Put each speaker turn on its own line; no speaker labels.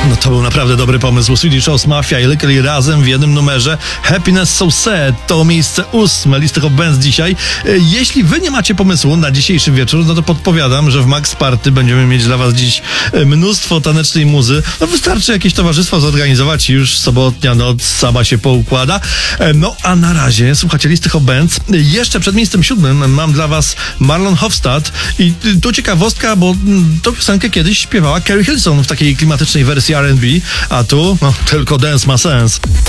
No to był naprawdę dobry pomysł. Swedish House Mafia i Lykke razem w jednym numerze. Happiness So Sad to miejsce 8 listy Hot Bands dzisiaj. Jeśli wy nie macie pomysłu na dzisiejszy wieczór, no to podpowiadam, że w Max Party będziemy mieć dla was dziś mnóstwo tanecznej muzy. No wystarczy jakieś towarzystwo zorganizować i już sobotnia noc sama się poukłada. No a na razie słuchacie listy Hot Bands. Jeszcze przed miejscem 7 mam dla was Marlon Hofstad i tu ciekawostka, bo tą piosenkę kiedyś śpiewała Carrie Hilson w takiej klimatycznej wersji R&B, a tu tylko dance ma sens.